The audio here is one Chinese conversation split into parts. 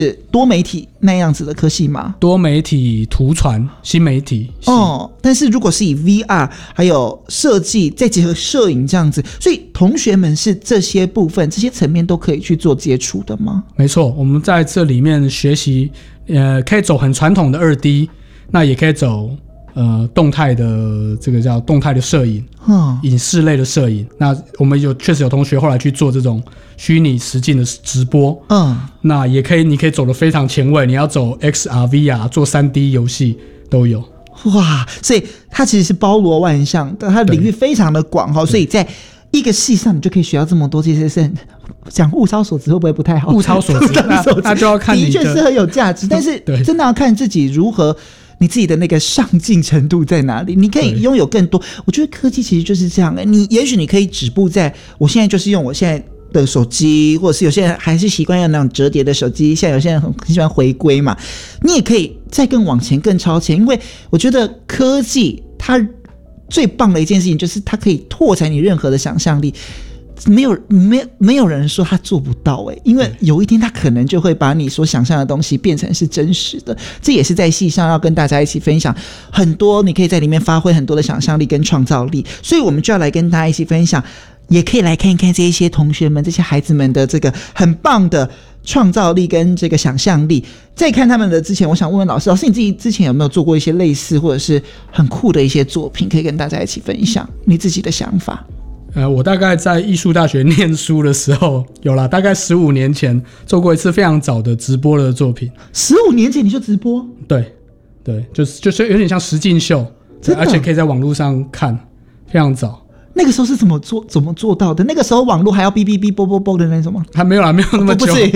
多媒体那样子的科系吗？ 多媒体、图传、新媒体但是如果是以 VR 还有设计再结合摄影这样子，所以同学们是这些部分这些层面都可以去做接触的吗？ 没错，我们在这里面学习可以走很传统的 2D， 那也可以走动态的，这个叫动态的摄影，影视类的摄影。那我们确实有同学后来去做这种虚拟实境的直播，那也可以，你可以走得非常前卫，你要走 XR、VR 做 3D 游戏都有。 哇，所以它其实是包罗万象，它的领域非常的广哈，所以在一个系上你就可以学到这么多，这些是讲物超所值会不会不太好？ 物超所值，那就要看你的确是很有价值，但是真的要看自己如何。你自己的那个上进程度在哪里？你可以拥有更多。我觉得科技其实就是这样你也许你可以止步在我现在就是用我现在的手机，或者是有些人还是习惯用那种折叠的手机，现在有些人很喜欢回归嘛。你也可以再更往前、更超前，因为我觉得科技它最棒的一件事情就是它可以拓展你任何的想象力。没有人说他做不到因为有一天他可能就会把你所想象的东西变成是真实的。这也是在系上要跟大家一起分享很多，你可以在里面发挥很多的想象力跟创造力，所以我们就要来跟大家一起分享，也可以来看一看这一些同学们、这些孩子们的这个很棒的创造力跟这个想象力。在看他们的之前，我想问问老师你自己之前有没有做过一些类似或者是很酷的一些作品，可以跟大家一起分享你自己的想法？ 我大概在艺术大学念书的时候有啦，大概15年前做过一次非常早的直播的作品。 15年前你就直播？对， 就是有点像实境秀，而且可以在网络上看，非常早。 那个时候是怎么做到的？那个时候网络还要哔哔哔啵啵啵的那种吗？ 还没有啦，没有那么久。 不是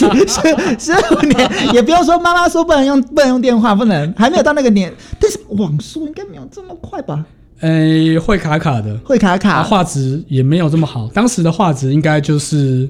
15年，也不要说妈妈说不能用电话，不能，还没有到那个年。但是网速应该没有这么快吧？ 会卡卡的， 会卡卡， 画质也没有这么好。当时的画质应该就是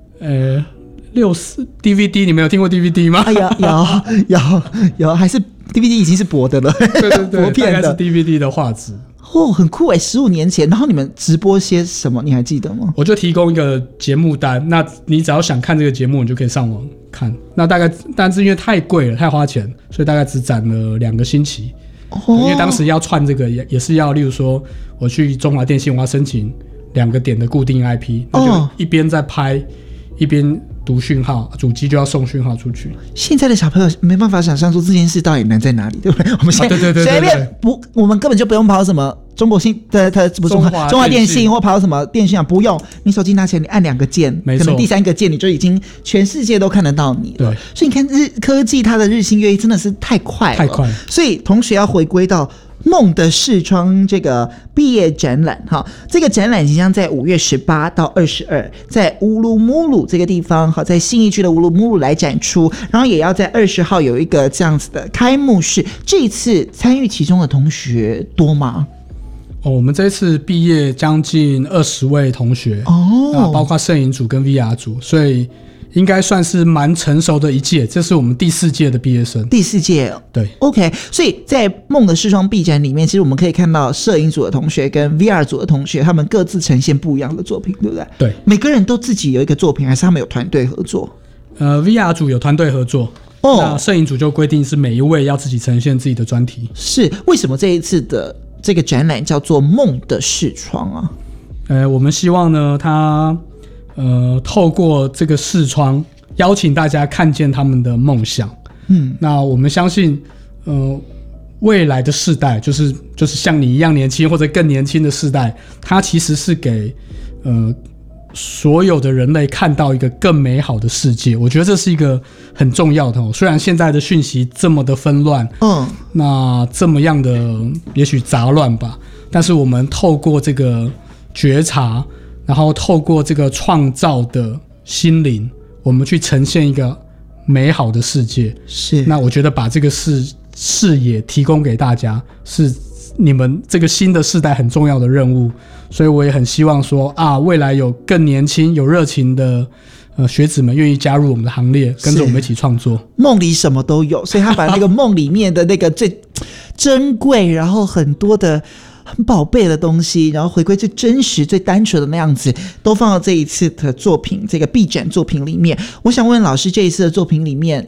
64 DVD， 你没有听过 DVD 吗？ 有，还是 DVD 已经是薄的了， 对， 薄片的， 大概是 DVD 的画质。 很酷15年前。然后你们直播些什么？你还记得吗？ 我就提供一个节目单，那你只要想看这个节目，你就可以上网看。那大概，但是因为太贵了，太花钱，所以大概只展了2个星期。因为当时要串这个也是要，例如说我去中华电信，我要申请2个点的固定 IP， 那就一边在拍一边读讯号，主机就要送讯号出去。 现在的小朋友没办法想象出这件事到底难在哪里，对不对？我们现在随便我们根本就不用跑什么中华电信或跑什么电信不用，你手机拿起来，你按2个键，可能第3个键你就已经全世界都看得到你了。所以你看科技它的日新月异真的是太快了，所以同学要回归到梦的视窗这个毕业展览这个展览即将在5月18到22在乌鲁木鲁这个地方在信义区的乌鲁木鲁来展出，然后也要在20号有一个这样子的开幕式。这一次参与其中的同学多吗？ 我们这一次毕业将近20位同学包括摄影组跟 VR 组，所以应该算是蛮成熟的一届，这是我们第4届的毕业生。第4届，对 ，OK。所以在梦的视窗毕展里面，其实我们可以看到摄影组的同学跟 VR 组的同学，他们各自呈现不一样的作品，对不对？对，每个人都自己有一个作品，还是他们有团队合作？VR 组有团队合作，那摄影组就规定是每一位要自己呈现自己的专题。 是为什么这一次的这个展览叫做梦的视窗啊？ 我们希望呢，它透过这个视窗邀请大家看见他们的梦想。那我们相信未来的世代就是像你一样年轻或者更年轻的世代，它其实是给所有的人类看到一个更美好的世界。我觉得这是一个很重要的虽然现在的讯息这么的纷乱，那这么样的也许杂乱吧，但是我们透过这个觉察，然后透过这个创造的心灵，我们去呈现一个美好的世界。是，那我觉得把这个视野提供给大家，是你们这个新的世代很重要的任务。所以我也很希望说未来有更年轻有热情的学子们愿意加入我们的行列，跟着我们一起创作。 梦里什么都有，所以他把那个梦里面的那个最珍贵，然后很多的很宝贝的东西，然后回归最真实最单纯的那样子，都放到这一次的作品这个 B 展作品里面。我想问老师，这一次的作品里面